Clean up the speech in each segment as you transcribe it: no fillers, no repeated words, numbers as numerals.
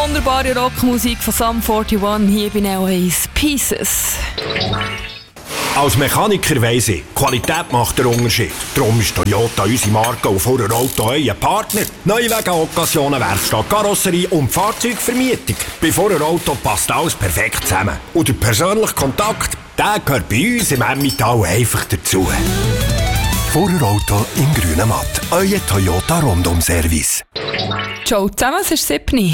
Wunderbare Rockmusik von Sum 41 hier bei Neo Ace Pieces. Als Mechaniker weiss ich, Qualität macht den Unterschied. Darum ist Toyota unsere Marke und vor einem Auto euer Partner. Neuwagen, Occasionen, Werkstatt, Karosserie und Fahrzeugvermietung. Bei vorher Auto passt alles perfekt zusammen. Und der persönliche Kontakt, der gehört bei uns im Emmental einfach dazu. Vorher Auto im grünen Matt. Euer Toyota Rundum-Service. Ciao zusammen, es ist 7.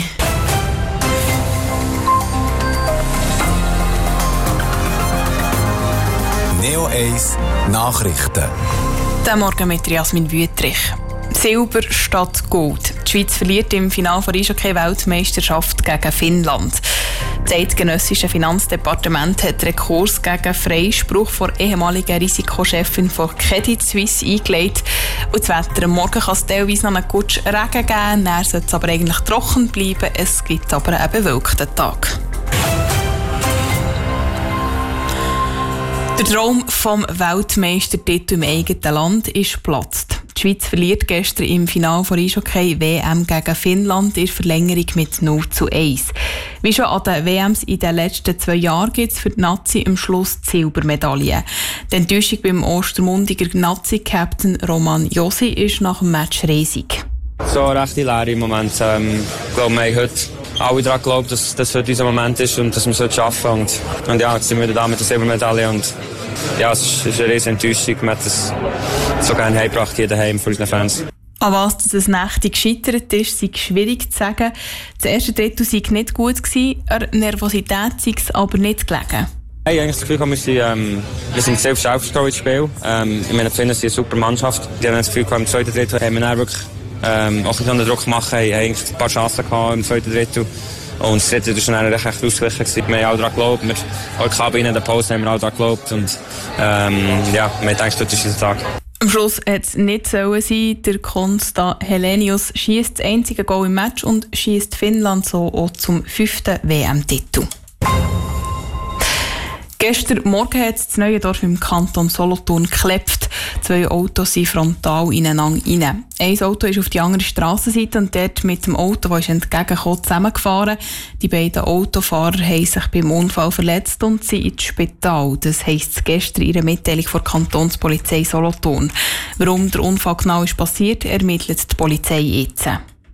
Neo Ace Nachrichten. Der Morgen mit Jasmin Wüttrich. Silber statt Gold. Die Schweiz verliert im Finale der Eishockey-Weltmeisterschaft gegen Finnland. Das eidgenössische Finanzdepartement hat Rekurs gegen Freispruch von ehemaliger Risikochefin von Credit Suisse eingelegt. Und das Wetter am Morgen kann es teilweise noch einen Gutsch Regen geben, dann soll es aber eigentlich trocken bleiben. Es gibt aber einen bewölkten Tag. Der Traum vom Weltmeistertitel im eigenen Land ist geplatzt. Die Schweiz verliert gestern im Finale der Eishockey-WM gegen Finnland in der Verlängerung mit 0:1. Wie schon an den WMs in den letzten 2 Jahren gibt es für die Nazi am Schluss die Silbermedaille. Die Enttäuschung beim Ostermundiger Nazi-Captain Roman Josi ist nach dem Match riesig. So recht leer im Moment. Ich glaube, wir haben heute alle daran geglaubt, dass das heute unser Moment ist und dass wir es heute schaffen. Und ja, jetzt sind wir wieder da mit der Silbermedaille. Und ja, es ist eine riesige Enttäuschung. Wir hätten es so gerne heimgebracht, hier daheim von unseren Fans. An was das Nächte gescheitert ist, sei schwierig zu sagen. Das erste Drittel sei nicht gut gewesen, an Nervosität sei es aber nicht gelegen. Ich habe eigentlich das Gefühl, wir sind selbst aufgestellt ins Spiel. Ich meine, die Finnen sind eine super Mannschaft. Die haben das Gefühl, im zweiten Drittel haben wir dann wirklich auch einen Druck machen, haben eigentlich ein paar Chancen gehabt im zweiten Drittel. Und das dritte war dann recht ausgeglichen. Wir haben auch daran geglaubt. Auch in der Kabine, in der Pause haben wir auch daran geglaubt. Und ja, wir haben gedacht, heute ist unser Tag. Am Schluss hat es nicht sein sollen. Der Konsta Helenius schiesst das einzige Goal im Match und schiesst Finnland so auch zum 5. WM-Titel. Gestern Morgen hat es neue Dorf im Kanton Solothurn geklebt. 2 Autos sind frontal ineinander rein. Ein Auto ist auf die andere Strassenseite und dort mit dem Auto, das entgegenkam, zusammengefahren. Die beiden Autofahrer haben sich beim Unfall verletzt und sind ins Spital. Das heisst gestern in einer Mitteilung der Kantonspolizei Solothurn. Warum der Unfall genau ist passiert, ermittelt die Polizei jetzt.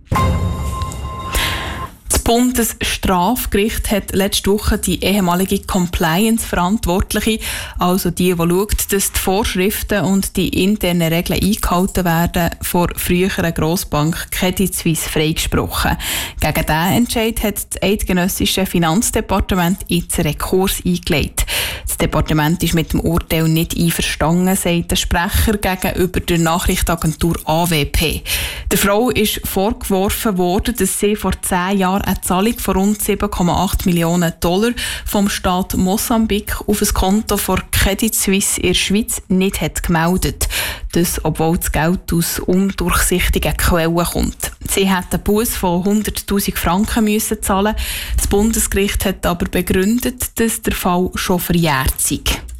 Das Bundesstrafgericht hat letzte Woche die ehemalige Compliance-Verantwortliche, also die schaut, dass die Vorschriften und die internen Regeln eingehalten werden, vor früheren Grossbank Credit Suisse freigesprochen. Gegen diesen Entscheid hat das eidgenössische Finanzdepartement jetzt Rekurs eingelegt. Das Departement ist mit dem Urteil nicht einverstanden, sagt der Sprecher gegenüber der Nachrichtenagentur AWP. Der Frau ist vorgeworfen worden, dass sie vor 10 Jahren eine Zahlung von rund $7,8 Millionen vom Staat Mosambik auf ein Konto von Credit Suisse in der Schweiz nicht hat gemeldet. Das, obwohl das Geld aus undurchsichtigen Quellen kommt. Sie hat einen Buß von 100'000 Franken müssen zahlen. Das Bundesgericht hat aber begründet, dass der Fall schon verjährt sei.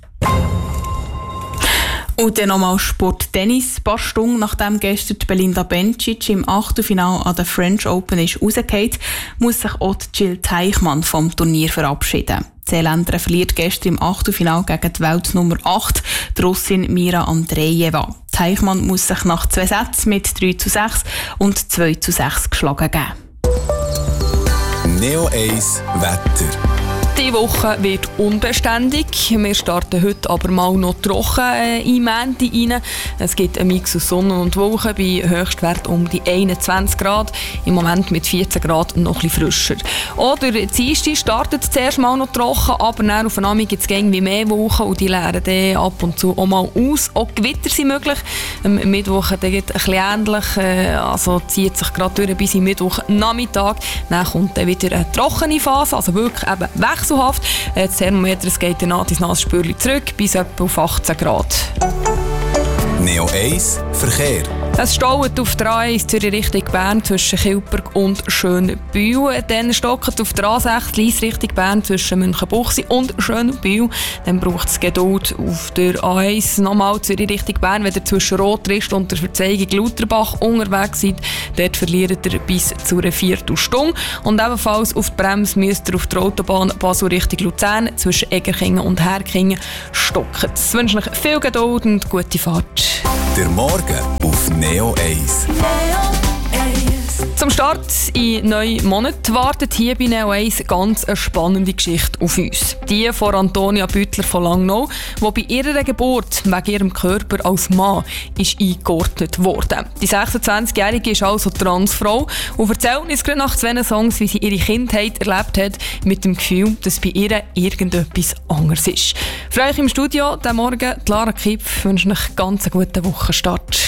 Und dann nochmal Sport-Tennis. Ein paar Stunden nachdem gestern Belinda Bencic im Achtelfinale an der French Open ist rausgefallen, muss sich auch Jill Teichmann vom Turnier verabschieden. Die Seeländerin verliert gestern im Achtelfinale gegen die Weltnummer 8, die Russin Mira Andreeva. Teichmann muss sich nach 2 Sätzen mit 3:6 und 2:6 geschlagen geben. Neo Ace Wetter. Die Woche wird unbeständig. Wir starten heute aber mal noch trocken in Montag rein. Es gibt einen Mix aus Sonne und Wolken bei Höchstwert um die 21 Grad. Im Moment mit 14 Grad noch ein bisschen frischer. Oder Dienstag startet es zuerst mal noch trocken, aber dann auf den Abend gibt es irgendwie mehr Wolken und die leeren dann ab und zu auch mal aus. Auch Gewitter sind möglich. Am Mittwoch geht es ein bisschen ähnlich. Also zieht sich gerade durch bis im Mittwochnachmittag. Dann kommt dann wieder eine trockene Phase, also wirklich eben wechselhaft. Das Thermometer geht dann ins Nassspürchen zurück bis etwa auf 18 Grad. Neo Ace Verkehr. Es staut auf der A1 Zürich Richtung Bern zwischen Kilberg und Schönbühl. Dann stockt auf der A6 Lyss Richtung Bern zwischen Münchenbuchsee und Schönbühl. Dann braucht es Geduld auf der A1 nochmal Zürich Richtung Bern, wenn ihr zwischen Rotrist und der Verzeigung Lauterbach unterwegs seid. Dort verliert ihr bis zu einer Viertelstunde. Und ebenfalls auf die Bremse müsst ihr auf der Autobahn Basel Richtung Luzern zwischen Egerkingen und Herkingen stocken. Ich wünsche euch viel Geduld und gute Fahrt. Der Morgen auf Neo 1. Zum Start in neuen Monat wartet hier bei Neo 1 ganz eine spannende Geschichte auf uns. Die von Antonia Büttler von Langnau, die bei ihrer Geburt wegen ihrem Körper als Mann ist eingeordnet wurde. Die 26-Jährige ist also Transfrau und erzählt uns gerade nach 2 Songs, wie sie ihre Kindheit erlebt hat, mit dem Gefühl, dass bei ihr irgendetwas anderes ist. Für euch im Studio diesen Morgen, Lara Kipf, wünsche euch einen ganz guten Wochenstart.